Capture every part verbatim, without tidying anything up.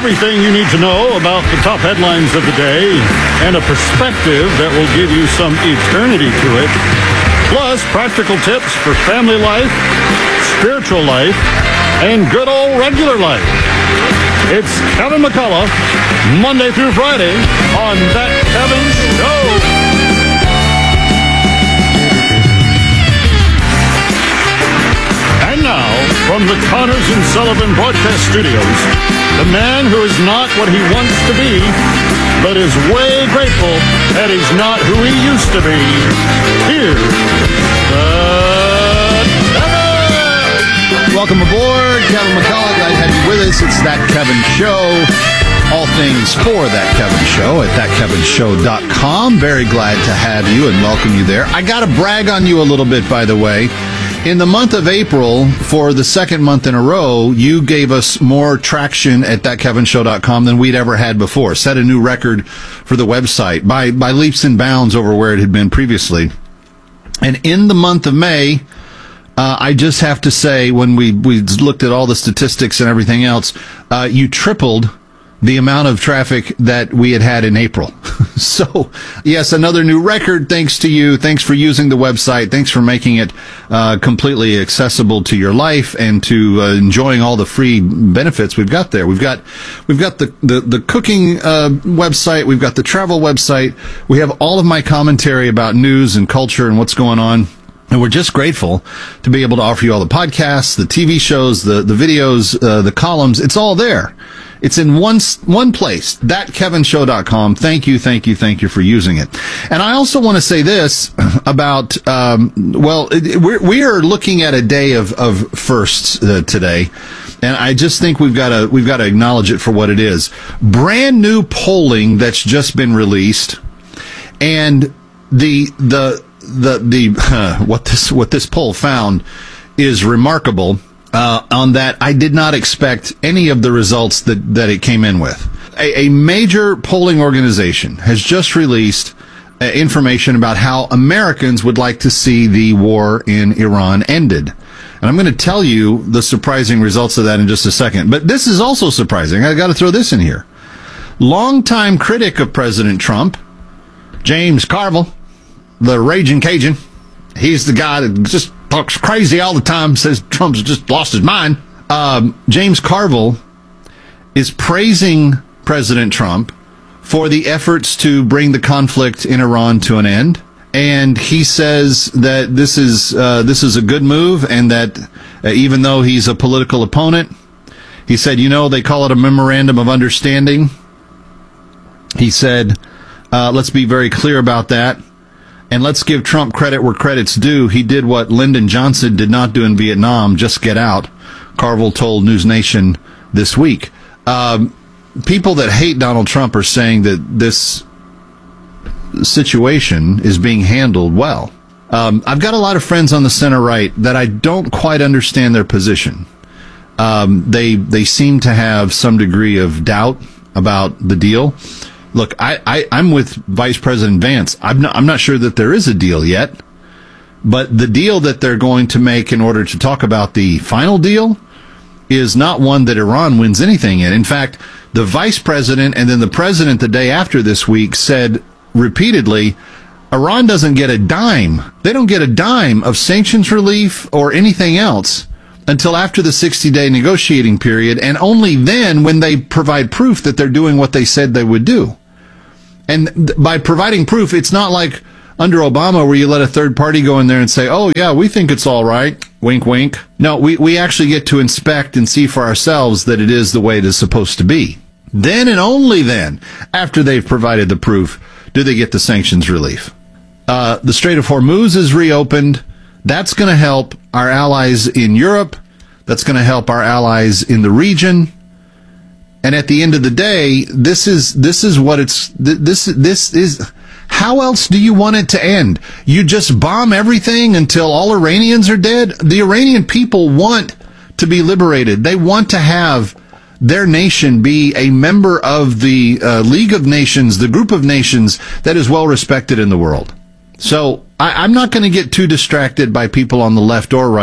Everything you need to know about the top headlines of the day and a perspective that will give you some eternity to it. Plus, practical tips for family life, spiritual life, and good old regular life. It's Kevin McCullough, Monday through Friday on That Kevin Show. And now, from the Connors and Sullivan Broadcast Studios, the man who is not what he wants to be, but is way grateful that he's not who he used to be. Here's the Kevin! Welcome aboard, Kevin McCullough. Glad to have you with us. It's That Kevin Show. All things for That Kevin Show at that kevin show dot com. Very glad to have you and welcome you there. I got to brag on you a little bit, by the way. In the month of April, for the second month in a row, you gave us more traction at that kevin show dot com than we'd ever had before. Set a new record for the website by, by leaps and bounds over where it had been previously. And in the month of May, uh, I just have to say, when we, we looked at all the statistics and everything else, uh, you tripled the amount of traffic that we had had in April. So, yes, another new record thanks to you. Thanks for using the website. Thanks for making it uh, completely accessible to your life and to uh, enjoying all the free benefits we've got there. We've got we've got the, the, the cooking uh, website. We've got the travel website. We have all of my commentary about news and culture and what's going on. And we're just grateful to be able to offer you all the podcasts, the T V shows, the, the videos, uh, the columns. It's all there. It's in one one place, that kevin show dot com. Thank you, thank you, thank you for using it. And I also want to say this about, um, well, we're, we are looking at a day of, of firsts uh, today. And I just think we've got to, we've got to acknowledge it for what it is. Brand new polling that's just been released. And the, the, the, the, uh, what this, what this poll found is remarkable. Uh, on that, I did not expect any of the results that, that it came in with. A, a major polling organization has just released uh, information about how Americans would like to see the war in Iran ended. And I'm going to tell you the surprising results of that in just a second. But this is also surprising. I got to throw this in here. Longtime critic of President Trump, James Carville, the Raging Cajun, he's the guy that just talks crazy all the time, says Trump's just lost his mind. Um, James Carville is praising President Trump for the efforts to bring the conflict in Iran to an end. And he says that this is uh, this is a good move, and that uh, even though he's a political opponent, he said, you know, they call it a memorandum of understanding. He said, uh, let's be very clear about that. And let's give Trump credit where credit's due. He did what Lyndon Johnson did not do in Vietnam, just get out, Carville told News Nation this week. Um, people that hate Donald Trump are saying that this situation is being handled well. Um, I've got a lot of friends on the center right that I don't quite understand their position. Um, they they seem to have some degree of doubt about the deal. Look, I, I, I'm with Vice President Vance. I'm not, I'm not sure that there is a deal yet, but the deal that they're going to make in order to talk about the final deal is not one that Iran wins anything in. In fact, the Vice President and then the President the day after this week said repeatedly, Iran doesn't get a dime. They don't get a dime of sanctions relief or anything else until after the sixty-day negotiating period, and only then when they provide proof that they're doing what they said they would do. And th- by providing proof, it's not like under Obama where you let a third party go in there and say, oh, yeah, we think it's all right. Wink, wink. No, we, we actually get to inspect and see for ourselves that it is the way it is supposed to be. Then and only then, after they've provided the proof, do they get the sanctions relief. Uh, the Strait of Hormuz is reopened. That's going to help our allies in Europe. That's going to help our allies in the region. And at the end of the day, this is this is what it's this this is. How else do you want it to end? You just bomb everything until all Iranians are dead? The Iranian people want to be liberated. They want to have their nation be a member of the uh, League of Nations, the group of nations that is well respected in the world. So I, I'm not going to get too distracted by people on the left or right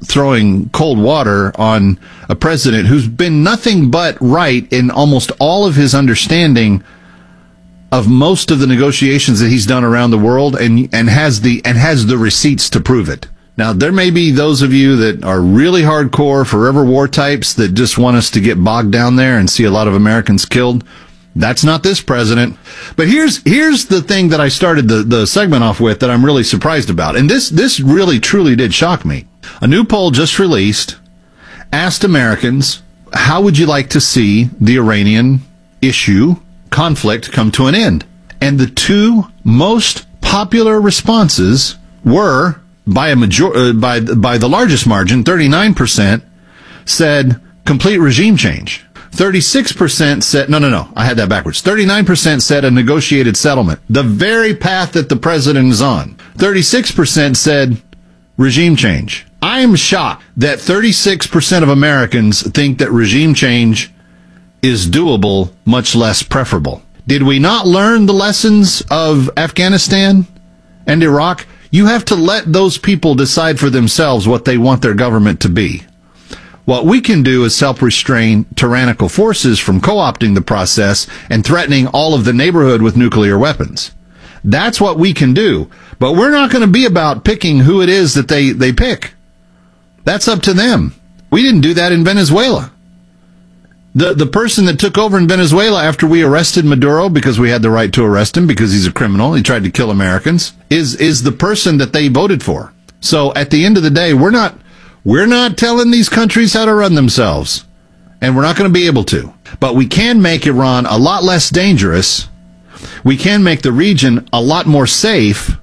throwing cold water on a president who's been nothing but right in almost all of his understanding of most of the negotiations that he's done around the world, and and has the and has the receipts to prove it. Now, there may be those of you that are really hardcore forever war types that just want us to get bogged down there and see a lot of Americans killed. That's not this president. But here's here's the thing that I started the, the segment off with that I'm really surprised about. And this this really truly did shock me. A new poll just released asked Americans, how would you like to see the Iranian issue, conflict, come to an end? And the two most popular responses were, by a major, uh, by by the largest margin, thirty-nine percent said complete regime change. thirty-six percent said, no, no, no, I had that backwards. thirty-nine percent said a negotiated settlement, the very path that the president is on. thirty-six percent said regime change. I am shocked that thirty-six percent of Americans think that regime change is doable, much less preferable. Did we not learn the lessons of Afghanistan and Iraq? You have to let those people decide for themselves what they want their government to be. What we can do is help restrain tyrannical forces from co-opting the process and threatening all of the neighborhood with nuclear weapons. That's what we can do. But we're not going to be about picking who it is that they, they pick. That's up to them. We didn't do that in Venezuela. The the person that took over in Venezuela after we arrested Maduro, because we had the right to arrest him because he's a criminal, he tried to kill Americans, is is the person that they voted for. So at the end of the day, we're not we're not telling these countries how to run themselves, and we're not going to be able to. But we can make Iran a lot less dangerous. We can make the region a lot more safe.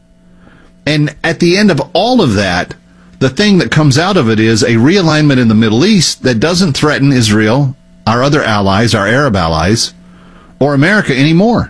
And at the end of all of that, the thing that comes out of it is a realignment in the Middle East that doesn't threaten Israel, our other allies, our Arab allies, or America anymore.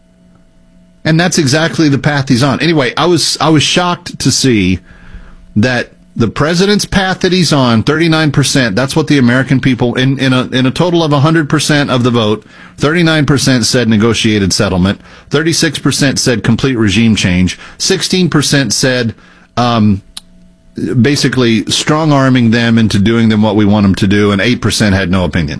And that's exactly the path he's on. Anyway, I was I was shocked to see that the president's path that he's on, thirty-nine percent, that's what the American people, in, in, a, in a total of one hundred percent of the vote, thirty-nine percent said negotiated settlement, thirty-six percent said complete regime change, sixteen percent said um, basically strong-arming them into doing them what we want them to do, and eight percent had no opinion.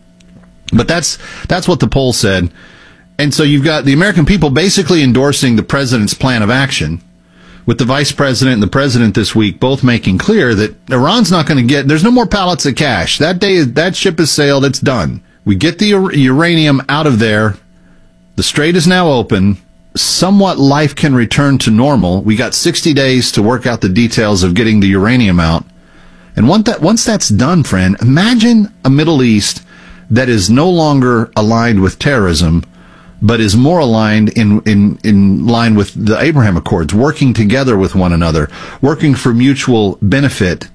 But that's that's what the poll said. And so you've got the American people basically endorsing the president's plan of action, with the vice president and the president this week both making clear that Iran's not going to get, there's no more pallets of cash. That day, that ship has sailed, it's done. We get the uranium out of there. The strait is now open. Somewhat life can return to normal. We got sixty days to work out the details of getting the uranium out. And once that, once that's done, friend, imagine a Middle East that is no longer aligned with terrorism, but is more aligned in, in, in line with the Abraham Accords, working together with one another, working for mutual benefit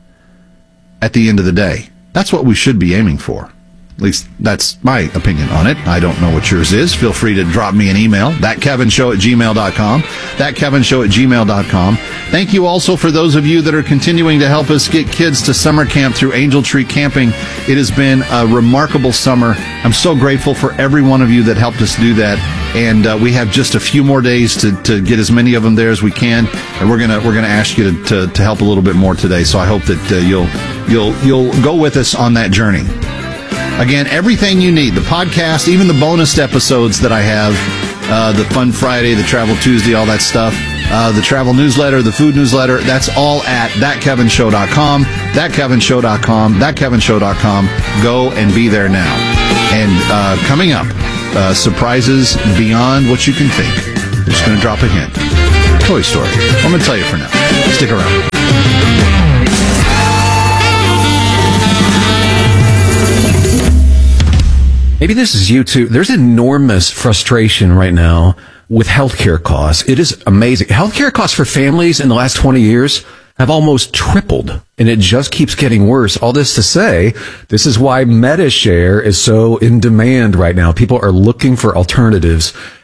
at the end of the day. That's what we should be aiming for. At least that's my opinion on it. I don't know what yours is. Feel free to drop me an email, that kevin show at gmail dot com, that kevin show at gmail dot com. Thank you also for those of you that are continuing to help us get kids to summer camp through Angel Tree Camping. It has been a remarkable summer. I'm so grateful for every one of you that helped us do that. And uh, we have just a few more days to, to get as many of them there as we can. And we're gonna we're gonna ask you to, to, to help a little bit more today. So I hope that uh, you'll you'll you'll go with us on that journey. Again, everything you need, the podcast, even the bonus episodes that I have, uh, the Fun Friday, the Travel Tuesday, all that stuff, uh, the travel newsletter, the food newsletter, that's all at that kevin show dot com, that kevin show dot com, that kevin show dot com. Go and be there now. And uh, coming up, uh, surprises beyond what you can think. I'm just going to drop a hint. Toy Story. I'm going to tell you for now. Stick around. Maybe this is you too. There's enormous frustration right now with healthcare costs. It is amazing. Healthcare costs for families in the last twenty years have almost tripled, and it just keeps getting worse. All this to say, this is why MediShare is so in demand right now. People are looking for alternatives,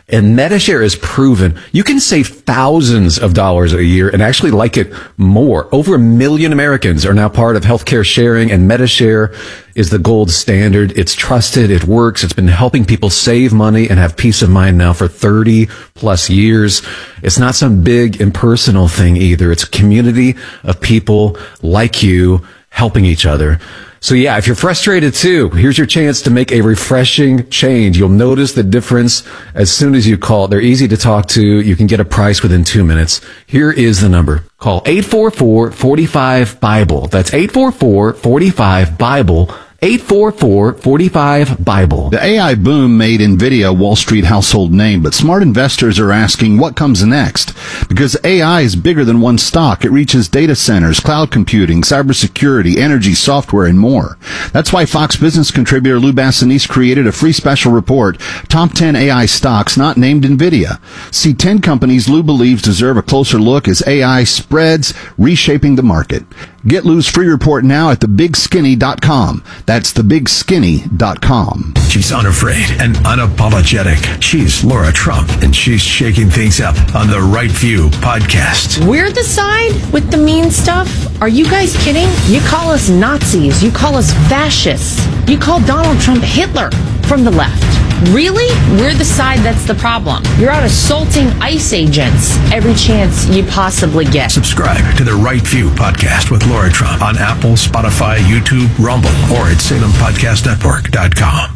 And MediShare is proven you can save thousands of dollars a year and actually like it more. Over a million Americans are now part of healthcare sharing, and MediShare is the gold standard. It's trusted. It works. It's been helping people save money and have peace of mind now for thirty plus years. It's not some big impersonal thing either. It's a community of people like you helping each other. So yeah, if you're frustrated too, here's your chance to make a refreshing change. You'll notice the difference as soon as you call. They're easy to talk to. You can get a price within two minutes. Here is the number. Call eight four four, four five, BIBLE. That's eight four four, four five, BIBLE. eight four four, four five, BIBLE. The A I boom made NVIDIA a Wall Street household name, but smart investors are asking what comes next. Because A I is bigger than one stock. It reaches data centers, cloud computing, cybersecurity, energy, software, and more. That's why Fox Business contributor Lou Bassanese created a free special report, Top ten A I Stocks Not Named NVIDIA. See ten companies Lou believes deserve a closer look as A I spreads, reshaping the market. Get Lou's free report now at the big skinny dot com. That's the big skinny dot com. She's unafraid and unapologetic. She's Laura Trump, and she's shaking things up on the Right View podcast. We're the side with the mean stuff? Are you guys kidding? You call us Nazis. You call us fascists. You call Donald Trump Hitler from the left. Really? We're the side that's the problem. You're out assaulting ICE agents every chance you possibly get. Subscribe to the Right View podcast with Laura Trump on Apple, Spotify, YouTube, Rumble, or at Salem Podcast Network dot com.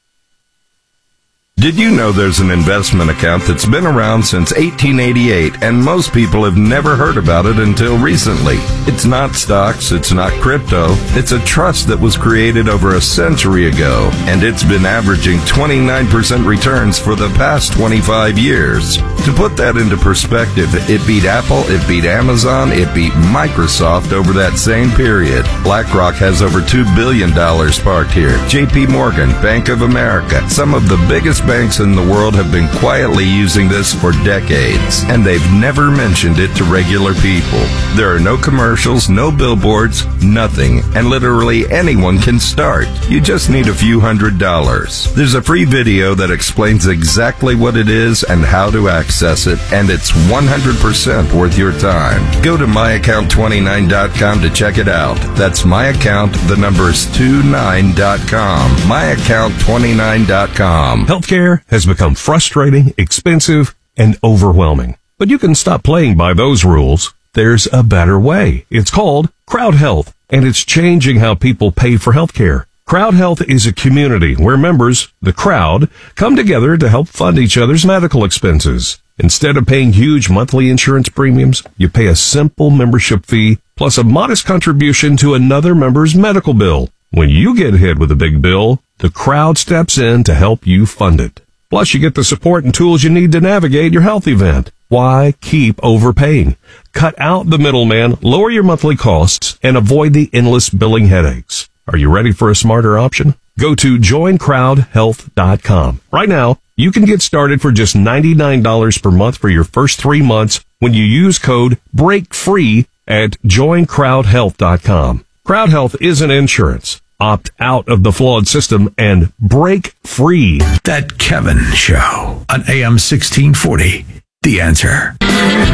Did you know there's an investment account that's been around since eighteen eighty-eight, and most people have never heard about it until recently? It's not stocks, it's not crypto, it's a trust that was created over a century ago, and it's been averaging twenty-nine percent returns for the past twenty-five years. To put that into perspective, it beat Apple, it beat Amazon, it beat Microsoft over that same period. BlackRock has over two billion dollars parked here. J P Morgan, Bank of America, some of the biggest banks in the world have been quietly using this for decades, and they've never mentioned it to regular people. There are no commercials, no billboards, nothing, and literally anyone can start. You just need a few hundred dollars. There's a free video that explains exactly what it is and how to access it, and it's one hundred percent worth your time. Go to my account twenty-nine dot com to check it out. That's my account, the number is twenty-nine dot com. my account twenty-nine dot com. Healthcare has become frustrating, expensive, and overwhelming. But you can stop playing by those rules. There's a better way. It's called Crowd Health, and it's changing how people pay for healthcare. Crowd Health is a community where members, the crowd, come together to help fund each other's medical expenses. Instead of paying huge monthly insurance premiums, you pay a simple membership fee plus a modest contribution to another member's medical bill. When you get hit with a big bill, the crowd steps in to help you fund it. Plus, you get the support and tools you need to navigate your health event. Why keep overpaying? Cut out the middleman, lower your monthly costs, and avoid the endless billing headaches. Are you ready for a smarter option? Go to join crowd health dot com. Right now, you can get started for just ninety-nine dollars per month for your first three months when you use code BREAKFREE at join crowd health dot com. Crowd Health isn't insurance. Opt out of the flawed system and break free. That Kevin Show on A M sixteen forty. The Answer.